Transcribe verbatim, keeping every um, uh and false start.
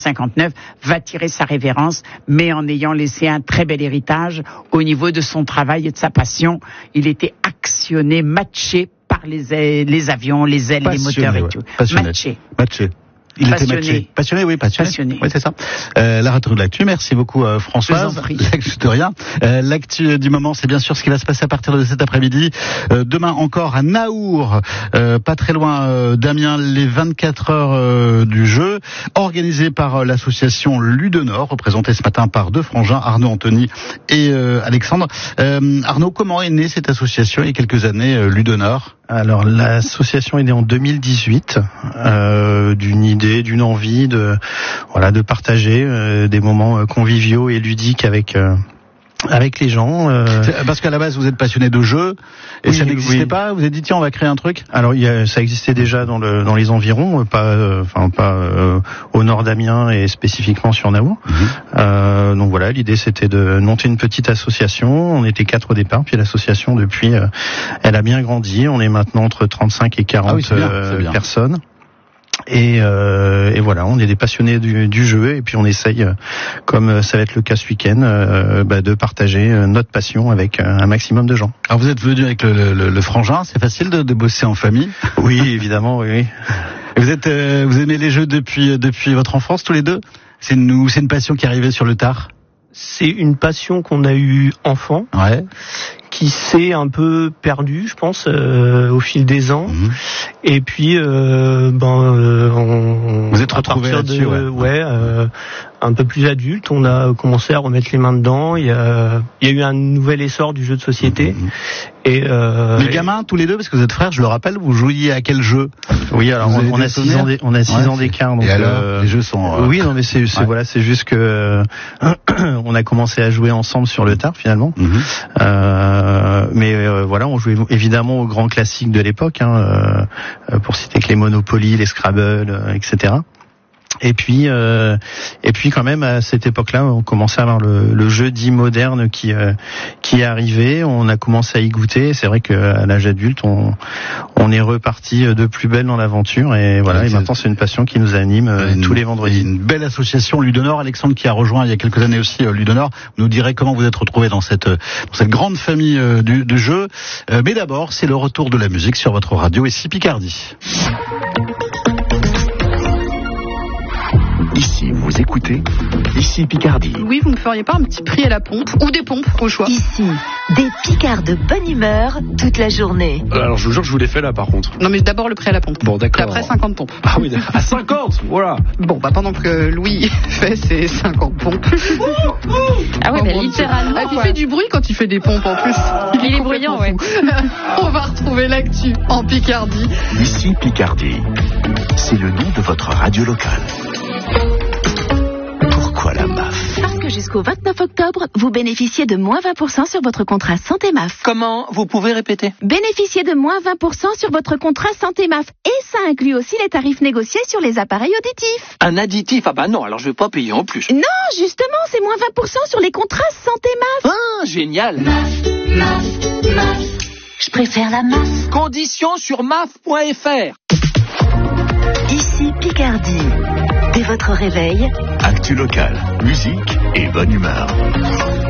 cinquante-neuf va tirer sa révérence, mais en ayant laissé un très bel héritage au niveau de son travail et de sa passion. Il était actionné, matché par les, ailes, les avions, les ailes, passionné, les moteurs et ouais. tout. Passionné. Matché. Matché. Il passionné. était matché. Passionné, oui, passionné. Passionné. Oui, c'est ça. Euh, la retour de l'actu. Merci beaucoup, euh, Françoise. Je vous en prie. L'actu de rien. Euh, l'actu du moment, c'est bien sûr ce qui va se passer à partir de cet après-midi. Euh, demain encore à Naour, euh, pas très loin euh, d'Amiens, les vingt-quatre heures euh, du jeu, organisé par euh, l'association Ludenor, représentée ce matin par deux frangins, Arnaud, Anthony et euh, Alexandre. Euh, Arnaud, comment est née cette association il y a quelques années, euh, Ludenor? Alors l'association est née en deux mille dix-huit, euh, d'une idée, d'une envie de voilà de partager euh, des moments euh, conviviaux et ludiques avec euh, avec les gens. Euh... Parce qu'à la base vous êtes passionné de jeux et oui, ça n'existait oui. pas. Vous avez dit tiens on va créer un truc. Alors il y a, ça existait déjà dans le dans les environs, pas enfin euh, pas euh, au nord d'Amiens et spécifiquement sur Naour. Mmh. Euh, donc voilà, l'idée c'était de monter une petite association. On était quatre au départ, puis l'association depuis euh, elle a bien grandi. On est maintenant entre trente-cinq et quarante ah oui, c'est bien, c'est bien. personnes. Et, euh, et voilà, on est des passionnés du, du jeu et puis on essaye, comme ça va être le cas ce week-end, euh, bah, de partager notre passion avec un maximum de gens. Alors vous êtes venu avec le, le, le frangin, c'est facile de, de bosser en famille? Oui, évidemment, oui. oui. Vous êtes, euh, vous aimez les jeux depuis depuis votre enfance tous les deux? C'est une, c'est une passion qui est arrivée sur le tard? C'est une passion qu'on a eue enfant. Ouais. Qui s'est un peu perdu, je pense, euh, au fil des ans. Mmh. Et puis, euh, ben, euh, on, vous êtes retrouvé là-dessus, ouais, ouais euh, un peu plus adulte, on a commencé à remettre les mains dedans. Il y a, il y a eu un nouvel essor du jeu de société. Mmh. Et euh, les gamins, tous les deux, parce que vous êtes frères, je le rappelle, vous jouiez à quel jeu? Oui, alors on, on, a six ans on a six ouais, ans d'écart. Donc, et alors, euh, les jeux sont. Euh... Oui, non, mais c'est, c'est ouais. voilà, c'est juste que euh, on a commencé à jouer ensemble sur le tard finalement. Mmh. Euh, mais euh, voilà, on jouait évidemment aux grands classiques de l'époque, hein, euh, pour citer que les Monopoly, les Scrabble, euh, et cetera. Et puis, euh, et puis quand même à cette époque-là, on commençait à avoir le, le jeu dit moderne qui euh, qui est arrivé. On a commencé à y goûter. C'est vrai qu'à l'âge adulte, on on est reparti de plus belle dans l'aventure. Et voilà. Et maintenant, c'est une passion qui nous anime euh, une, tous les vendredis. Une belle association Ludenor. Alexandre qui a rejoint il y a quelques années aussi euh, Ludenor. Vous nous direz comment vous êtes retrouvé dans cette dans cette grande famille euh, du, du jeu. Euh, mais d'abord, c'est le retour de la musique sur votre radio ici Picardie. Ici, vous écoutez, ici Picardie. Oui, vous ne feriez pas un petit prix à la pompe ou des pompes au choix? Ici, des Picards de bonne humeur toute la journée. Alors, je vous jure que je vous l'ai fait là, par contre. Non, mais d'abord le prix à la pompe. Bon, d'accord. Après cinquante pompes. Ah oui, à cinquante, voilà. Bon, bah pendant que Louis fait ses cinquante pompes. Ah oui, bah, littéralement. Ah, il fait du bruit quand il fait des pompes en plus. Il, il est bruyant, ouais. On va retrouver l'actu en Picardie. Ici Picardie, c'est le nom de votre radio locale. Pourquoi la M A F? Parce que jusqu'au vingt-neuf octobre, vous bénéficiez de moins vingt pour cent sur votre contrat Santé M A F. Comment? Vous pouvez répéter? Bénéficiez de moins vingt pour cent sur votre contrat Santé M A F. Et ça inclut aussi les tarifs négociés sur les appareils auditifs. Un additif? Ah bah non, alors je vais pas payer en plus. Non, justement, c'est moins vingt pour cent sur les contrats Santé M A F. Ah, génial. M A F, M A F, M A F. Je préfère la M A F. Conditions sur M A F point F R. Ici Picardie. Dès votre réveil, actu locale, musique et bonne humeur.